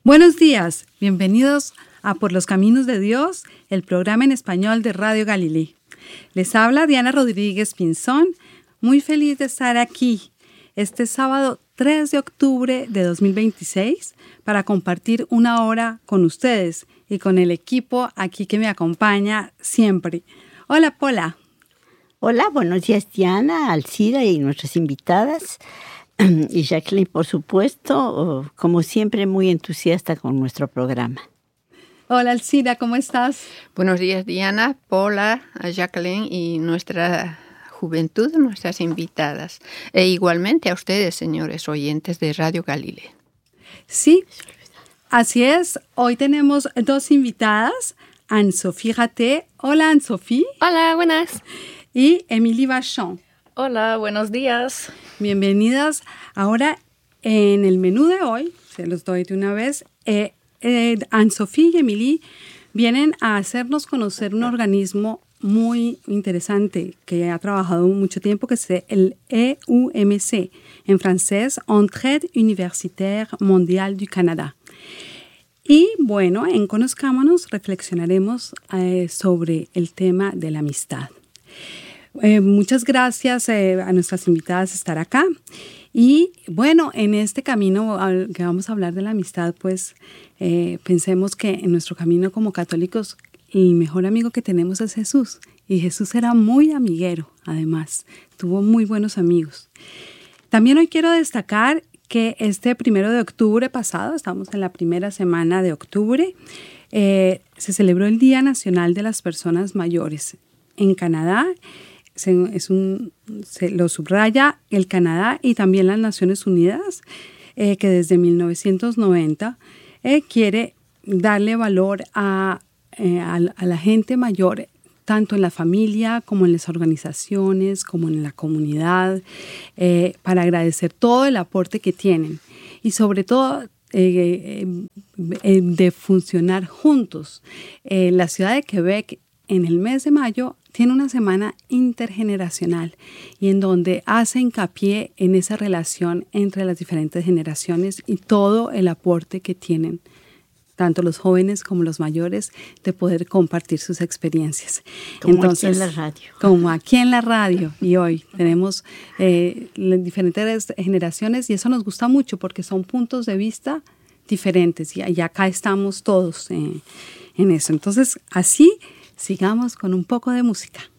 Buenos días, bienvenidos a Por los Caminos de Dios, el programa en español de Radio Galilei. Les habla Diana Rodríguez Pinzón, muy feliz de estar aquí este sábado 3 de octubre de 2026 para compartir una hora con ustedes y con el equipo aquí que me acompaña siempre. Hola, Pola. Hola, buenos días, Diana, Alcira y nuestras invitadas. Y Jacqueline, por supuesto, como siempre, muy entusiasta con nuestro programa. Hola, Alcira, ¿cómo estás? Buenos días, Diana, Paula, Jacqueline y nuestra juventud, nuestras invitadas. E igualmente a ustedes, señores oyentes de Radio Galilei. Sí, así es. Hoy tenemos dos invitadas, Anne-Sophie Raté. Hola, Anne-Sophie. Hola, buenas. Y Émilie Vachon. Hola, buenos días. Bienvenidas. Ahora, en el menú de hoy, se los doy de una vez, Anne-Sophie y Émilie vienen a hacernos conocer un organismo muy interesante que ha trabajado mucho tiempo, que es el EUMC, en francés, Entraide Universitaire Mondiale du Canada. Y bueno, en Conozcámonos reflexionaremos sobre el tema de la amistad. Muchas gracias a nuestras invitadas por estar acá. Y bueno, en este camino que vamos a hablar de la amistad, pues pensemos que en nuestro camino como católicos, el mejor amigo que tenemos es Jesús. Y Jesús era muy amiguero, además. Tuvo muy buenos amigos. También hoy quiero destacar que este 1 de octubre pasado, estamos en la primera semana de octubre, se celebró el Día Nacional de las Personas Mayores. En Canadá, lo subraya el Canadá y también las Naciones Unidas, que desde 1990 quiere darle valor a la gente mayor, tanto en la familia como en las organizaciones, como en la comunidad, para agradecer todo el aporte que tienen y sobre todo de funcionar juntos. La ciudad de Quebec en el mes de mayo tiene una semana intergeneracional y en donde hace hincapié en esa relación entre las diferentes generaciones y todo el aporte que tienen tanto los jóvenes como los mayores de poder compartir sus experiencias. Entonces, aquí en la radio. Como aquí en la radio. Y hoy tenemos diferentes generaciones y eso nos gusta mucho porque son puntos de vista diferentes y acá estamos todos en eso. Entonces, así sigamos con un poco de música.